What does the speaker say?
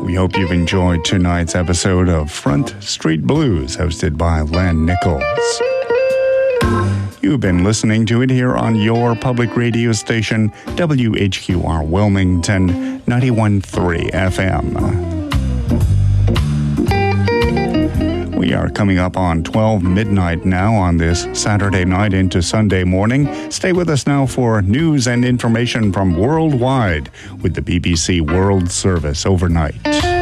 We hope you've enjoyed tonight's episode of Front Street Blues, hosted by Len Nichols. You've been listening to it here on your public radio station, WHQR Wilmington, 91.3 FM. We are coming up on 12 midnight now on this Saturday night into Sunday morning. Stay with us now for news and information from worldwide with the BBC World Service overnight.